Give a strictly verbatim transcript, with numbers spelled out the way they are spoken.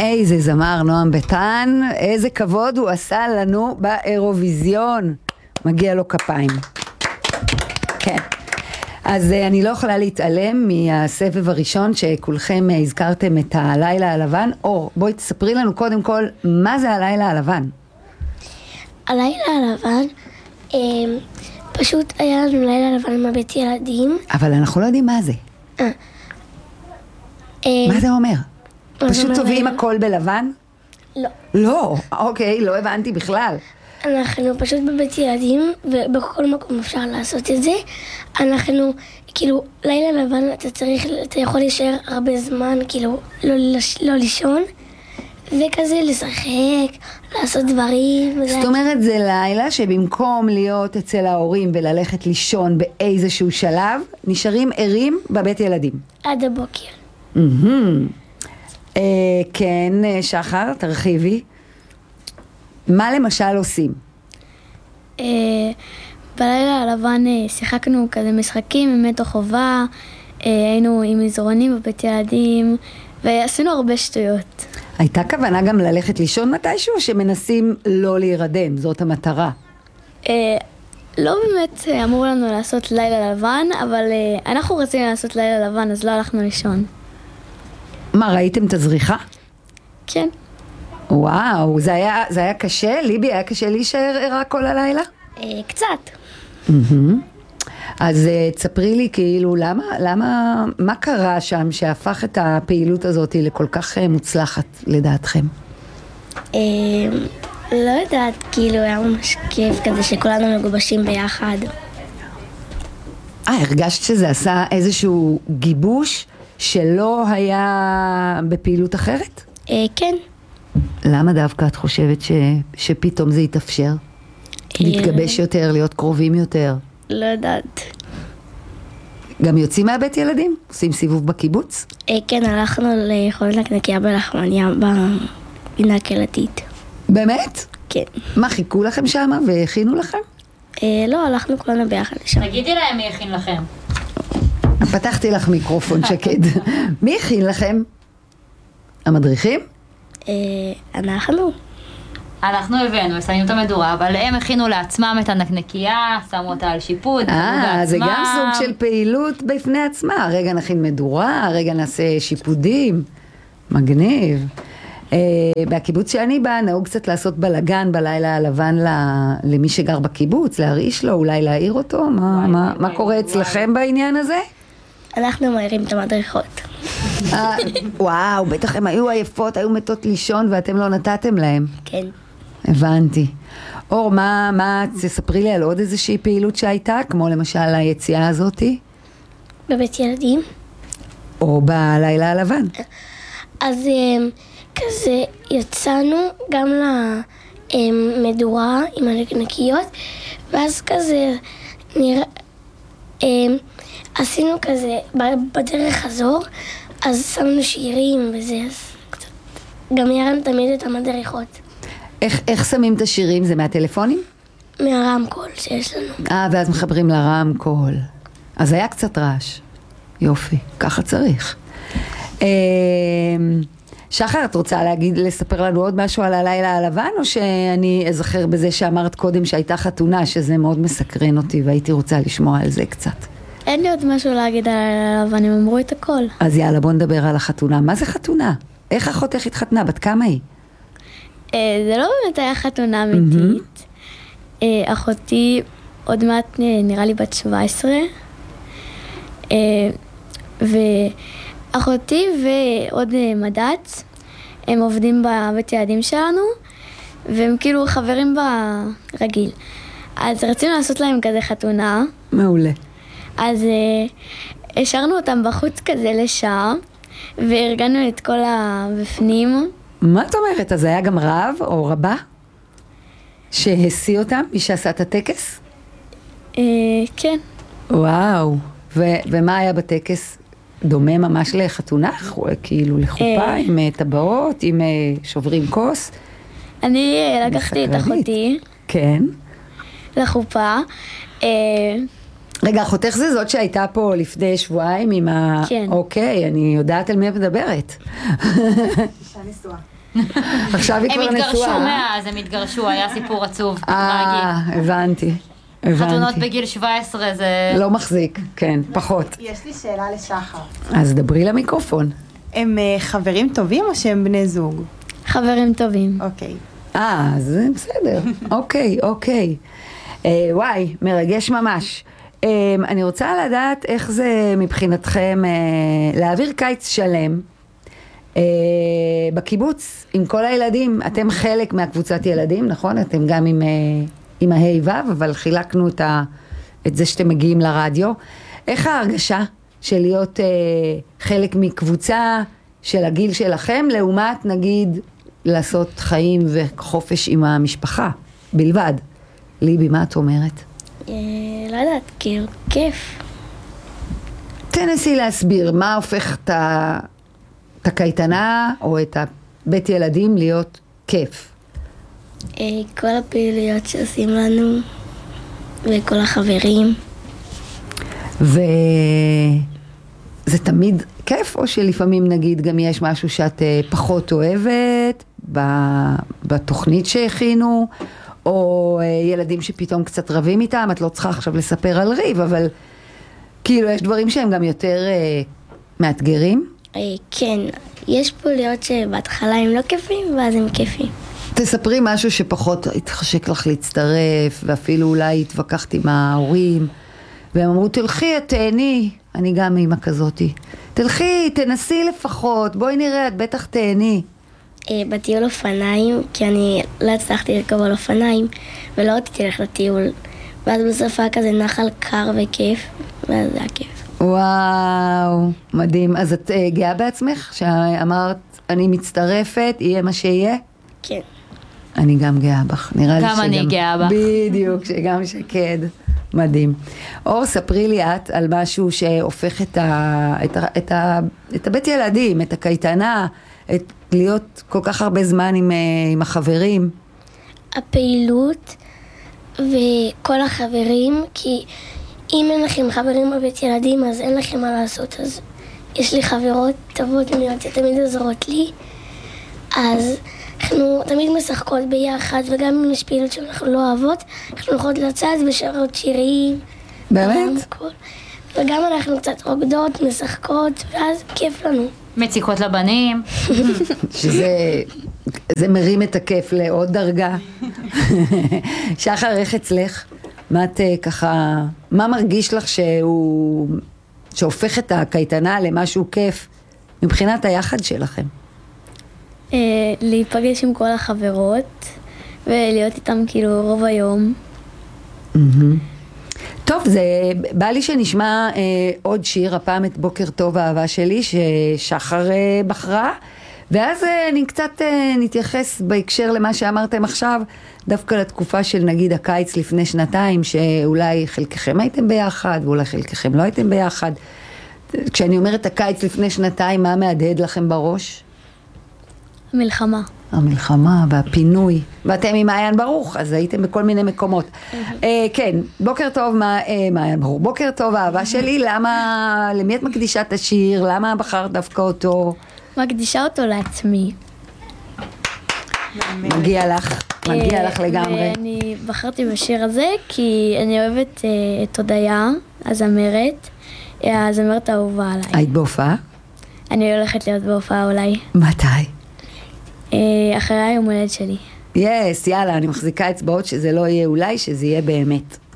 איזה זמר נועם ביטן, איזה כבוד הוא עשה לנו באירוויזיון. מגיע לו כפיים. כן. אז אני לא יכולה להתעלם מהסבב הראשון שכולכם הזכרתם את הלילה הלבן. אור, בואי תספרי לנו קודם כל מה זה הלילה הלבן. הלילה הלבן, פשוט היה לנו לילה לבן בבית ילדים. אבל אנחנו לא יודעים מה זה. מה זה אומר? פשוט צובעים הכל בלבן? לא. לא, אוקיי, לא הבנתי בכלל. אנחנו פשוט בבית ילדים, ובכל מקום אפשר לעשות את זה. אנחנו, כאילו, לילה לבן אתה צריך, אתה יכול להישאר הרבה זמן, כאילו, לא, לא לישון, וכזה לשחק, לעשות דברים. זאת אומרת, זה לילה שבמקום להיות אצל ההורים וללכת לישון באיזשהו שלב, נשארים ערים בבית ילדים. עד הבוקר. אה, כן, שחר, תרחיבי. מה למשל עושים? אה, בלילה הלבן שיחקנו כזה משחקים עם מתו חובה, אה, היינו עם מזרונים בבית ילדים, ועשינו הרבה שטויות. הייתה כוונה גם ללכת לישון מתישהו, שמנסים לא להירדם, זאת המטרה? אה, לא באמת אמור לנו לעשות לילה לבן, אבל אה, אנחנו רצינו לעשות לילה לבן, אז לא הלכנו לישון. מה, ראיתם את הזריחה? כן. וואו, זה היה, זה היה קשה? ליבי, היה קשה להישאר ערה כל הלילה? קצת. אז תספרי לי כאילו, למה, למה, מה קרה שם שהפך את הפעילות הזאת לכל כך מוצלחת לדעתכם? לא יודעת, כאילו היה ממש כיף כזה שכולנו מגובשים ביחד. אה, הרגשת שזה עשה איזשהו גיבוש שלא היה בפעילות אחרת? כן. למה דווקא את חושבת ש, שפתאום זה יתאפשר? להתגבש יותר, להיות קרובים יותר? לא יודעת. גם יוצאים מהבית ילדים? עושים סיבוב בקיבוץ? כן, הלכנו לאכול נקניקיה בלחמניה בפינה הקהילתית. באמת? כן. מה, חיכו לכם שם והכינו לכם? לא, הלכנו כולנו ביחד לשם. תגידי להם מי הכין לכם. פתחתי לך מיקרופון שקד. מי הכין לכם? המדריכים? אנחנו. אנחנו הבאנו, שמים את המדורה, אבל הם הכינו לעצמם את הנקנקייה, שמו אותה על שיפוד. אה, זה גם סוג של פעילות בפני עצמה. רגע נכין מדורה, רגע נעשה שיפודים. מגניב. בקיבוץ שאני באה, נהוג קצת לעשות בלגן בלילה הלבן למי שגר בקיבוץ, להרעיש לו, אולי להעיר אותו. מה קורה אצלכם בעניין הזה? אנחנו מעירים את המדריכות. וואו, בטח הם היו עייפות, היו מתות לישון ואתם לא נתתם להם. כן. הבנתי. אור, מה, מה, תספרי לי על עוד איזושהי פעילות שהייתה, כמו למשל היציאה הזאתי? בבית ילדים. או בלילה הלבן. אז כזה יצאנו גם למדורה עם הנקניקיות, ואז כזה נראה... עשינו כזה, בדרך חזור, אז שמנו שירים וזה, אז קצת, גם ירנו תמיד את המדריכות. איך, איך שמים את השירים? זה מהטלפונים? מהרמקול שיש לנו. אה, ואז מחברים לרמקול. אז היה קצת רעש. יופי, ככה צריך. שחר, את רוצה להגיד, לספר לנו עוד משהו על הלילה הלבן, או שאני אזכר בזה שאמרת קודם שהייתה חתונה, שזה מאוד מסקרן אותי, והייתי רוצה לשמוע על זה קצת. אין לי עוד משהו להגיד עליו, הם אמרו את הכל. אז יאללה, בוא נדבר על החתונה. מה זה חתונה? איך אחותך התחתנה? בת כמה היא? זה לא באמת היה חתונה אמיתית. אחותי עוד מעט נראה לי בת שבע עשרה. ואחותי ועוד מדץ, הם עובדים בבית ילדים שלנו, והם כאילו חברים ברגיל. אז רצינו לעשות להם כזה חתונה. מעולה. אז uh, השארנו אותם בחוץ כזה לשעה, והרגענו את כל הבפנים. מה את אומרת? אז היה גם רב או רבה שהשיא אותם, מי שעשה את הטקס? Uh, כן. וואו. ו- ומה היה בטקס? דומה ממש לחתונה? כאילו לחופה, uh, עם טבעות, עם uh, שוברים כוס? אני uh, לקחתי את אחותי. כן. לחופה. Uh, רגע, אחותך זה זאת שהייתה פה לפני שבועיים עם ה... כן. אוקיי, אני יודעת על מי את מדברת. אישה נשואה. עכשיו היא הם כבר התגרשו נשואה. מאז, הם התגרשו, היה סיפור עצוב. אה, הבנתי. חתונות הבנתי. בגיל שבע עשרה זה... לא מחזיק, כן, פחות. יש לי שאלה לשחר. אז דברי למיקרופון. הם אה, חברים טובים או שהם בני זוג? חברים טובים. אוקיי. אה, אז בסדר. אוקיי, אוקיי. אה, וואי, מרגש ממש. אה, אני רוצה לדעת איך זה מבחינתכם אה, להעביר קיץ שלם אה, בקיבוץ עם כל הילדים. אתם חלק מהקבוצת ילדים, נכון? אתם גם עם, אה, עם הה' ו', אבל חילקנו את, ה, את זה שאתם מגיעים לרדיו. איך ההרגשה של להיות אה, חלק מקבוצה של הגיל שלכם, לעומת נגיד לעשות חיים וחופש עם המשפחה בלבד? ליבי, מה את אומרת? אה, לא יודעת, כאילו, כיף. תנסי להסביר מה הופך את ה- את הקייטנה או את הבית ילדים להיות כיף. אה, כל הפעילויות שעושים לנו, וכל החברים. וזה תמיד כיף, או שלפעמים נגיד גם יש משהו שאת אה, פחות אוהבת ב- בתוכנית שהכינו, או אה, ילדים שפתאום קצת רבים איתם, את לא צריכה עכשיו לספר על ריב, אבל כאילו יש דברים שהם גם יותר אה, מאתגרים. אה, כן, יש פעילויות שבהתחלה הם לא כיפים, ואז הם כיפים. תספרי משהו שפחות התחשק לך להצטרף, ואפילו אולי התווכחת עם ההורים, והם אמרו, תלכי, את תהני, אני גם אימא כזאתי, תלכי, תנסי לפחות, בואי נראה, את בטח תהני. אה, בטיול אופניים, כי אני לא הצלחתי לרכוב על אופניים, ולא רציתי ללכת לטיול. ואז בסוף היה כזה נחל קר וכיף, ואז זה היה כיף. וואו, מדהים. אז את uh, גאה בעצמך? שאמרת, אני מצטרפת, יהיה מה שיהיה? כן. אני גם גאה בך. נראה לי גם אני גאה בך. בדיוק, שגם שקד. מדהים. אור, ספרי לי את על משהו שהופך את, ה, את, ה, את, ה, את הבית ילדים, את הקייטנה, את להיות כל כך הרבה זמן עם, עם החברים. הפעילות וכל החברים, כי אם אין לכם חברים בבית ילדים, אז אין לכם מה לעשות. אז יש לי חברות טובות מאוד שתמיד עוזרות לי, אז אנחנו תמיד משחקות ביחד, וגם אם יש פעילות שאנחנו לא אוהבות, אנחנו הולכות לצד ושרות שירים. באמת? הכל. וגם אנחנו קצת רוקדות, משחקות, ואז כיף לנו. מציקות לבנים. שזה זה מרים את הכיף לעוד דרגה. שחר, איך אצלך? מה את אה, ככה, מה מרגיש לך שהוא, שהופך את הקייטנה למשהו כיף מבחינת היחד שלכם? אה, להיפגש עם כל החברות ולהיות איתם כאילו רוב היום. טוב, זה בא לי שנשמע אה, עוד שיר, הפעם את בוקר טוב האהבה שלי, ששחר אה, בחרה, ואז אה, אני קצת אה, נתייחס בהקשר למה שאמרתם עכשיו, דווקא לתקופה של נגיד הקיץ לפני שנתיים, שאולי חלקכם הייתם ביחד, ואולי חלקכם לא הייתם ביחד. כשאני אומרת הקיץ לפני שנתיים, מה מהדהד לכם בראש? המלחמה. המלחמה והפינוי, ואתם עם מעיין ברוך, אז הייתם בכל מיני מקומות. אה, כן, בוקר טוב, מה, אה, מעיין ברוך, בוקר טוב האהבה שלי, למה, למי את מקדישה את השיר, למה בחרת דווקא אותו? מקדישה אותו לעצמי. מגיע לך, מגיע לך לגמרי. ואני בחרתי בשיר הזה כי אני אוהבת אה, את הודיה, הזמרת, אה, הזמרת האהובה עליי. היית בהופעה? אני הולכת להיות בהופעה אולי. מתי? אה, אחרי היום הולדת שלי. יס, יאללה, אני מחזיקה אצבעות שזה לא יהיה אולי, שזה יהיה באמת.